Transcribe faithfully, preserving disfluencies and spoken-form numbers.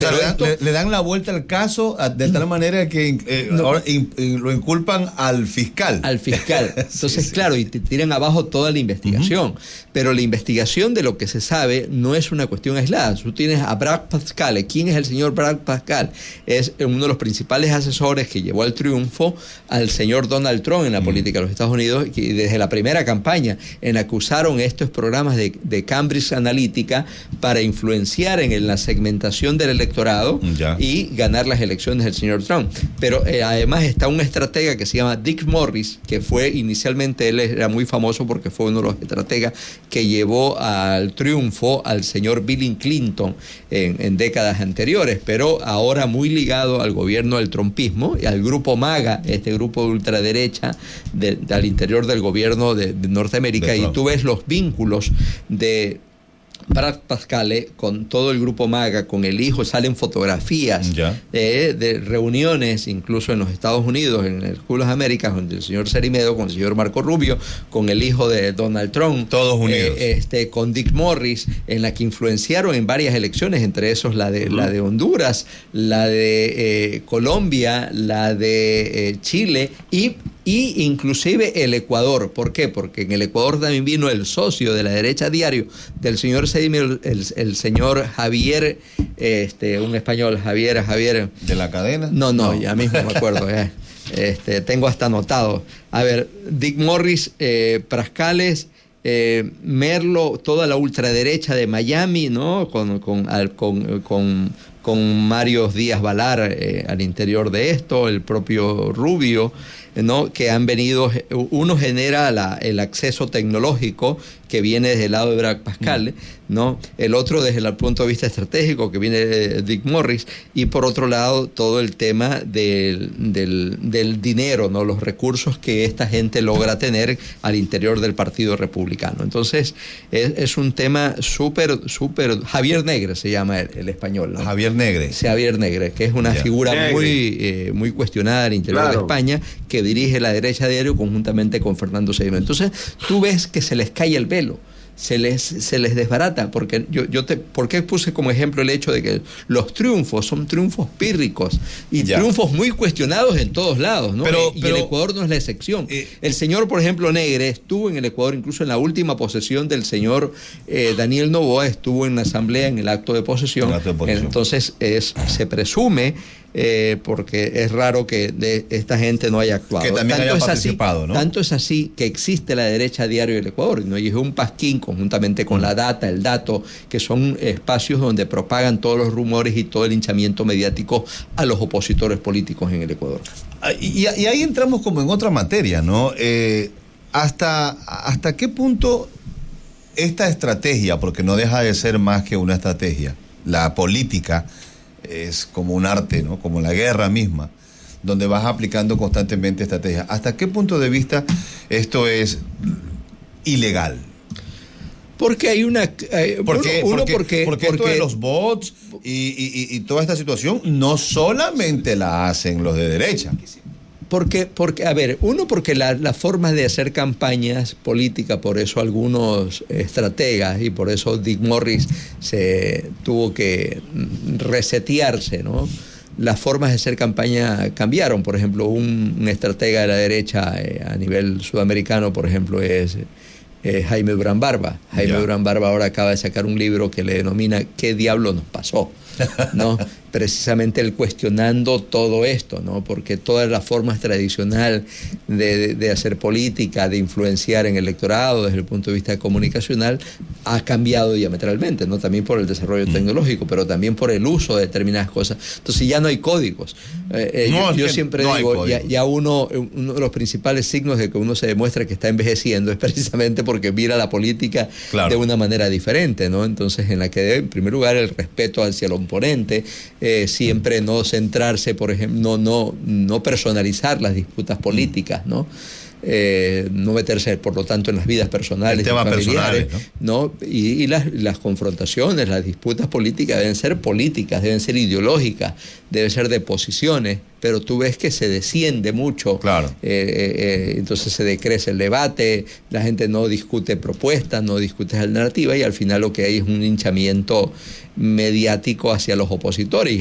Pero le, dan, esto, le, le dan la vuelta al caso de tal manera que eh, no, ahora in, in, lo inculpan al fiscal. Al fiscal. Entonces, sí, sí. claro, y te tiran abajo toda la investigación. Uh-huh. Pero la investigación de lo que se sabe no es una cuestión aislada. Tú tienes a Brad Parscale. ¿Quién es el señor Brad Parscale? Es uno de los principales asesores que llevó al triunfo al señor Donald Trump en la uh-huh. política de los Estados Unidos, y desde la primera campaña en la que usaron estos programas de, de Cambridge Analytica para influenciar en la segmentación del electorado Ya. y ganar las elecciones del señor Trump. Pero eh, además está un estratega que se llama Dick Morris, que fue inicialmente, él era muy famoso porque fue uno de los estrategas que llevó al triunfo al señor Bill Clinton en, en décadas anteriores, pero ahora muy ligado al gobierno del trumpismo y al grupo MAGA, este grupo de ultraderecha de, de, al interior del gobierno de, de Norteamérica, de y tú ves los vínculos de Brad Parscale con todo el grupo MAGA, con el hijo, salen fotografías de, de reuniones, incluso en los Estados Unidos, en el School of America, con el señor Cerimedo, con el señor Marco Rubio, con el hijo de Donald Trump, todos unidos, eh, este, con Dick Morris, en la que influenciaron en varias elecciones, entre esos la de, uh-huh. la de Honduras, la de eh, Colombia, la de eh, Chile y y inclusive el Ecuador. ¿Por qué? Porque en el Ecuador también vino el socio de la derecha diario del señor Sedimir, el, el señor Javier, este, un español, Javier, Javier. ¿De la cadena? No, no, no. ya mismo me acuerdo. eh. este, tengo hasta anotado. A ver, Dick Morris, eh, Parscale, eh, Merlo, toda la ultraderecha de Miami, ¿no? Con, con, con, con, con Mario Díaz Balar eh, al interior de esto, el propio Rubio, ¿no? Que han venido, uno genera la, el acceso tecnológico que viene desde el lado de Brad Parscale, ¿no? El otro desde el punto de vista estratégico que viene de Dick Morris, y por otro lado todo el tema del, del, del dinero, ¿no? Los recursos que esta gente logra tener al interior del Partido Republicano. Entonces es, es un tema súper, súper... Javier Negre se llama el, el español, ¿no? Javier Negre. Javier Negre, que es una yeah. figura Negre. muy, eh, muy cuestionada al interior claro. de España, que dirige la derecha diario conjuntamente con Fernando Sedimir. Entonces tú ves que se les cae el velo, se les, se les desbarata, porque yo, yo te, ¿por qué puse como ejemplo el hecho de que los triunfos son triunfos pírricos y ya. triunfos muy cuestionados en todos lados, ¿no? Pero, y pero, el Ecuador no es la excepción. Eh, el señor, por ejemplo, Negre estuvo en el Ecuador, incluso en la última posesión del señor eh, Daniel Noboa, estuvo en la asamblea en el acto de posesión. Acto de posesión. Entonces es, se presume Eh, porque es raro que de esta gente no haya actuado. Que también tanto haya es participado, así, ¿no? Tanto es así que existe la derecha diario del Ecuador, ¿no? Y es un pasquín conjuntamente con la data, el dato, que son espacios donde propagan todos los rumores y todo el hinchamiento mediático a los opositores políticos en el Ecuador. Y, y ahí entramos como en otra materia, ¿no? Eh, hasta, ¿Hasta qué punto esta estrategia, porque no deja de ser más que una estrategia, la política es como un arte, ¿no? Como la guerra misma, donde vas aplicando constantemente estrategias. ¿Hasta qué punto de vista esto es ilegal? Porque hay una... Eh, ¿Por qué? uno, porque, porque, porque, porque esto de los bots y, y, y toda esta situación no solamente la hacen los de derecha. Porque, porque, a ver, uno, porque la, la forma de hacer campañas políticas, por eso algunos estrategas y por eso Dick Morris se tuvo que resetearse, ¿no? Las formas de hacer campaña cambiaron. Por ejemplo, un, un estratega de la derecha eh, a nivel sudamericano, por ejemplo, es eh, Jaime Durán Barba. Jaime yeah. Durán Barba ahora acaba de sacar un libro que le denomina ¿Qué diablo nos pasó? ¿No? Precisamente él cuestionando todo esto, ¿no? Porque todas las formas tradicionales de, de, de hacer política, de influenciar en el electorado desde el punto de vista comunicacional, ha cambiado diametralmente, ¿no? También por el desarrollo mm. tecnológico, pero también por el uso de determinadas cosas. Entonces ya no hay códigos. Eh, eh, no, yo, yo siempre no digo, ya, ya uno, uno de los principales signos de que uno se demuestra que está envejeciendo es precisamente porque mira la política claro. de una manera diferente, ¿no? Entonces, en la que debe, en primer lugar, el respeto hacia el oponente, Eh, siempre no centrarse, por ejemplo, no, no, no personalizar las disputas políticas, ¿no? eh, no meterse, por lo tanto, en las vidas personales y familiares, ¿no? ¿no? Y, y las, las confrontaciones, las disputas políticas deben ser políticas, deben ser ideológicas, deben ser de posiciones, pero tú ves que se desciende mucho, claro. eh, eh, entonces se decrece el debate, la gente no discute propuestas, no discute alternativas, y al final lo que hay es un hinchamiento mediático hacia los opositores.